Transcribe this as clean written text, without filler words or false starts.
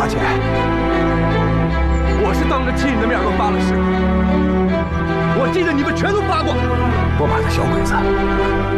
姐，我是当着亲人的面都发了誓，我记得你们全都发过。 我把他小鬼子